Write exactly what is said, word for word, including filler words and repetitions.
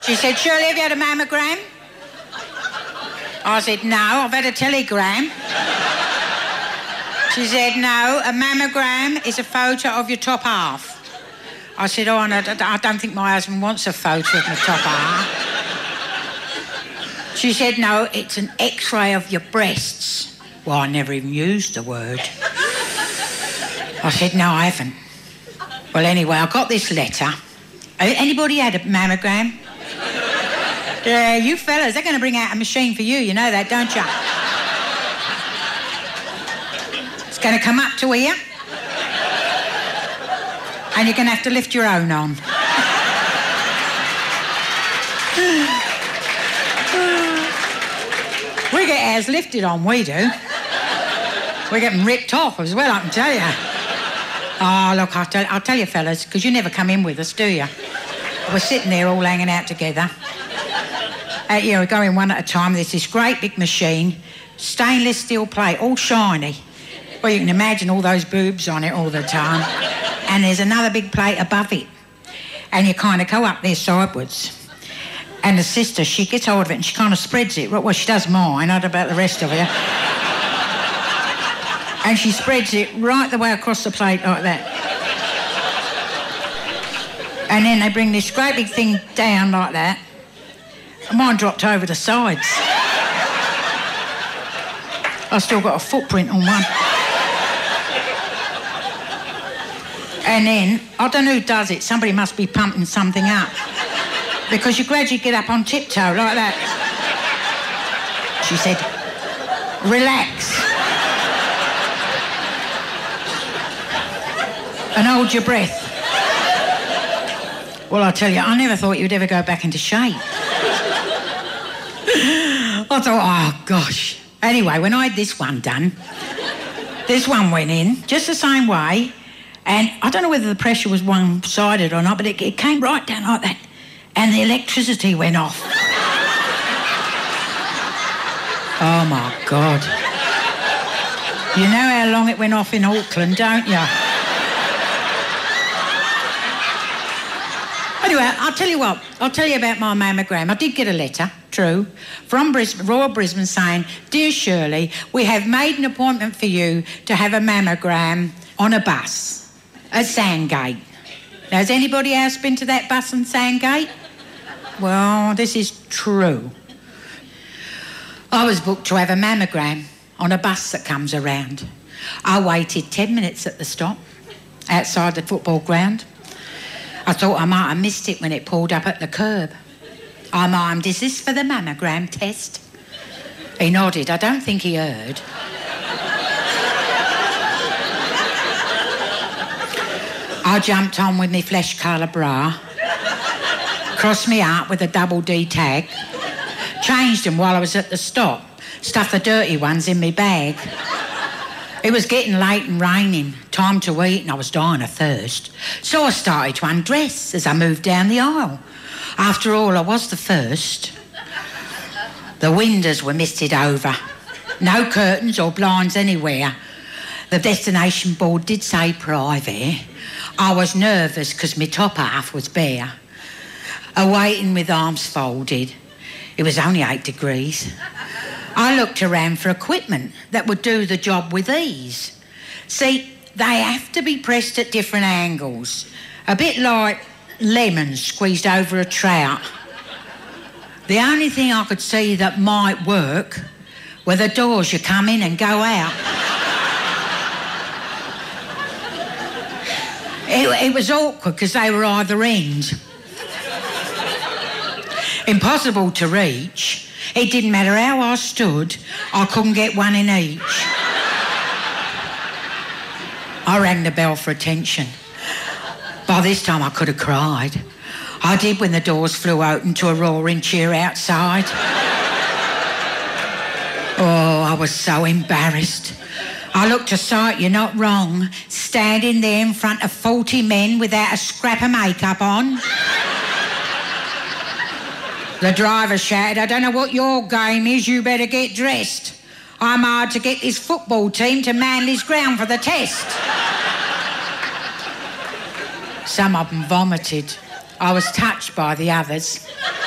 She said, Shirley, have you had a mammogram? I said, no, I've had a telegram. She said, no, a mammogram is a photo of your top half. I said, oh, and I, I don't think my husband wants a photo of my top half. She said, no, it's an X-ray of your breasts. Well, I never even used the word. I said, no, I haven't. Well, anyway, I got this letter. Anybody had a mammogram? Yeah, you fellas, they're going to bring out a machine for you, you know that, don't you? It's going to come up to here, and you're going to have to lift your own on. We get ours lifted on, we do. We get them ripped off as well, I can tell you. Oh, look, I'll tell, I'll tell you, fellas, because you never come in with us, do you? We're sitting there all hanging out together. Uh, yeah, we go in one at a time. There's this great big machine, stainless steel plate, all shiny. Well, you can imagine all those boobs on it all the time. And there's another big plate above it. And you kind of go up there sideways. And the sister, she gets hold of it and she kind of spreads it. Well, she does mine, I don't know about the rest of you. And she spreads it right the way across the plate like that. And then they bring this great big thing down like that. Mine dropped over the sides. I've still got a footprint on one. And then, I don't know who does it, somebody must be pumping something up. Because you gradually get up on tiptoe like that. She said, relax. And hold your breath. Well, I tell you, I never thought you'd ever go back into shape. I thought, oh, gosh. Anyway, when I had this one done, this one went in, just the same way, and I don't know whether the pressure was one-sided or not, but it, it came right down like that, and the electricity went off. Oh, my God. You know how long it went off in Auckland, don't you? Anyway, I'll tell you what, I'll tell you about my mammogram. I did get a letter, true, from Brisbane, Royal Brisbane saying, Dear Shirley, we have made an appointment for you to have a mammogram on a bus at Sandgate. Now, has anybody else been to that bus in Sandgate? Well, this is true. I was booked to have a mammogram on a bus that comes around. I waited ten minutes at the stop outside the football ground. I thought I might have missed it when it pulled up at the curb. I mimed, is this for the mammogram test? He nodded. I don't think he heard. I jumped on with my flesh colour bra, crossed me out with a double D tag, changed them while I was at the stop, stuffed the dirty ones in my bag. It was getting late and raining, time to eat, and I was dying of thirst. So I started to undress as I moved down the aisle. After all, I was the first. The windows were misted over. No curtains or blinds anywhere. The destination board did say private. I was nervous because my top half was bare. Awaiting with arms folded. It was only eight degrees. I looked around for equipment that would do the job with ease. See, they have to be pressed at different angles. A bit like lemons squeezed over a trout. The only thing I could see that might work were the doors you come in and go out. it, it was awkward because they were either end. Impossible to reach. It didn't matter how I stood, I couldn't get one in each. I rang the bell for attention. By this time I could have cried. I did when the doors flew open to a roaring cheer outside. Oh, I was so embarrassed. I looked a sight, you're not wrong, standing there in front of forty men without a scrap of makeup on. The driver shouted, I don't know what your game is, you better get dressed. I'm hard to get this football team to Manly's ground for the test. Some of them vomited. I was touched by the others.